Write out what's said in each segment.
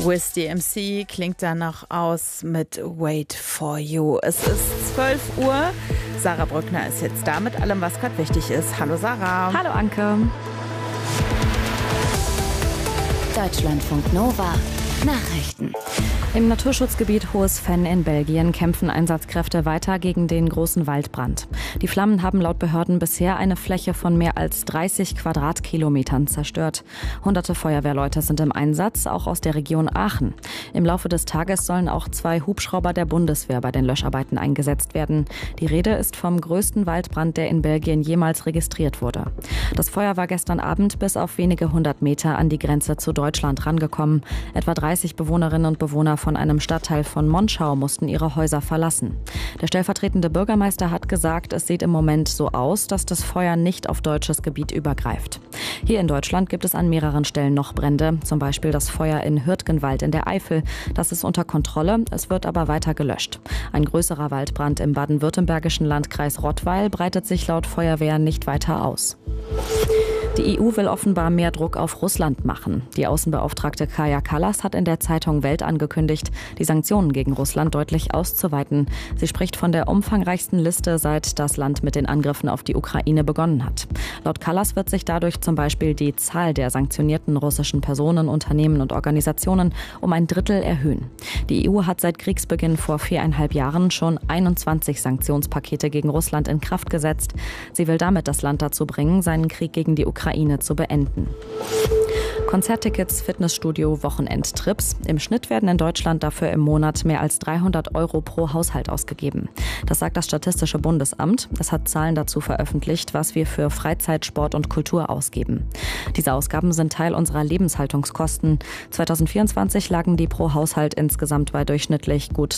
Wiz DMC klingt dann noch aus mit Wait for You. Es ist 12 Uhr. Sarah Brückner ist jetzt da mit allem, was gerade wichtig ist. Hallo Sarah. Hallo Anke. Deutschlandfunk Nova. Nachrichten. Im Naturschutzgebiet Hohes Venn in Belgien kämpfen Einsatzkräfte weiter gegen den großen Waldbrand. Die Flammen haben laut Behörden bisher eine Fläche von mehr als 30 Quadratkilometern zerstört. Hunderte Feuerwehrleute sind im Einsatz, auch aus der Region Aachen. Im Laufe des Tages sollen auch 2 Hubschrauber der Bundeswehr bei den Löscharbeiten eingesetzt werden. Die Rede ist vom größten Waldbrand, der in Belgien jemals registriert wurde. Das Feuer war gestern Abend bis auf wenige 100 Meter an die Grenze zu Deutschland rangekommen. Etwa 30 Bewohnerinnen und Bewohner von einem Stadtteil von Monschau mussten ihre Häuser verlassen. Der stellvertretende Bürgermeister hat gesagt, es sieht im Moment so aus, dass das Feuer nicht auf deutsches Gebiet übergreift. Hier in Deutschland gibt es an mehreren Stellen noch Brände, zum Beispiel das Feuer in Hürtgenwald in der Eifel. Das ist unter Kontrolle, es wird aber weiter gelöscht. Ein größerer Waldbrand im baden-württembergischen Landkreis Rottweil breitet sich laut Feuerwehr nicht weiter aus. Die EU will offenbar mehr Druck auf Russland machen. Die Außenbeauftragte Kaja Kallas hat in der Zeitung Welt angekündigt, die Sanktionen gegen Russland deutlich auszuweiten. Sie spricht von der umfangreichsten Liste, seit das Land mit den Angriffen auf die Ukraine begonnen hat. Laut Kallas wird sich dadurch zum Beispiel die Zahl der sanktionierten russischen Personen, Unternehmen und Organisationen um ein Drittel erhöhen. Die EU hat seit Kriegsbeginn vor 4,5 Jahren schon 21 Sanktionspakete gegen Russland in Kraft gesetzt. Sie will damit das Land dazu bringen, seinen Krieg gegen die Ukraine zu beenden. Konzerttickets, Fitnessstudio, Wochenendtrips. Im Schnitt werden in Deutschland dafür im Monat mehr als 300 € pro Haushalt ausgegeben. Das sagt das Statistische Bundesamt. Es hat Zahlen dazu veröffentlicht, was wir für Freizeit, Sport und Kultur ausgeben. Diese Ausgaben sind Teil unserer Lebenshaltungskosten. 2024 lagen die pro Haushalt insgesamt bei durchschnittlich gut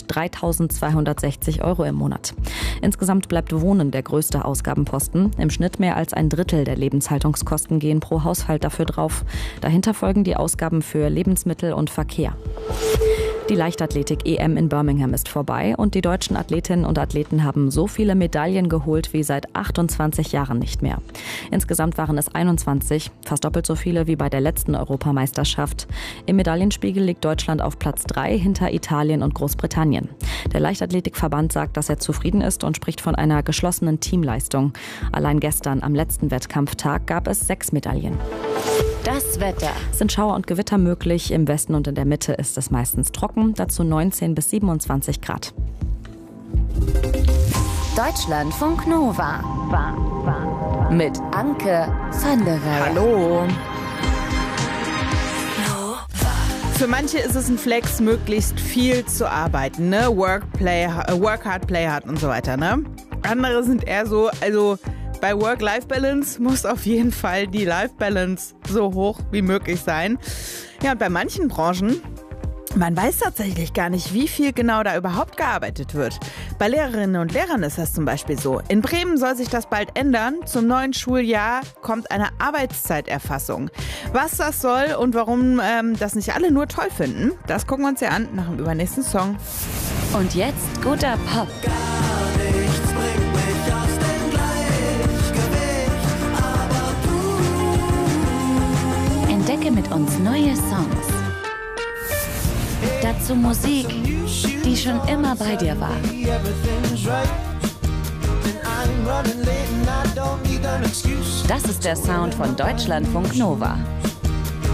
3.260 € im Monat. Insgesamt bleibt Wohnen der größte Ausgabenposten. Im Schnitt mehr als ein Drittel der Lebenshaltungskosten gehen pro Haushalt dafür drauf. Dahinter folgen die Ausgaben für Lebensmittel und Verkehr. Die Leichtathletik-EM in Birmingham ist vorbei und die deutschen Athletinnen und Athleten haben so viele Medaillen geholt wie seit 28 Jahren nicht mehr. Insgesamt waren es 21, fast doppelt so viele wie bei der letzten Europameisterschaft. Im Medaillenspiegel liegt Deutschland auf Platz 3 hinter Italien und Großbritannien. Der Leichtathletikverband sagt, dass er zufrieden ist und spricht von einer geschlossenen Teamleistung. Allein gestern am letzten Wettkampftag gab es 6 Medaillen. Das Wetter. Es sind Schauer und Gewitter möglich. Im Westen und in der Mitte ist es meistens trocken. Dazu 19 bis 27 Grad. Deutschlandfunk Nova. Mit Anke van der Werf. Hallo. Für manche ist es ein Flex, möglichst viel zu arbeiten, ne? Work hard, play hard und so weiter, ne? Andere sind eher so, also bei Work-Life-Balance muss auf jeden Fall die Life-Balance so hoch wie möglich sein. Ja, und bei manchen Branchen, man weiß tatsächlich gar nicht, wie viel genau da überhaupt gearbeitet wird. Bei Lehrerinnen und Lehrern ist das zum Beispiel so. In Bremen soll sich das bald ändern. Zum neuen Schuljahr kommt eine Arbeitszeiterfassung. Was das soll und warum das nicht alle nur toll finden, das gucken wir uns ja an nach dem übernächsten Song. Und jetzt guter Pop. Entdecke mit uns neue Songs. Dazu Musik, die schon immer bei dir war. Das ist der Sound von Deutschlandfunk Nova.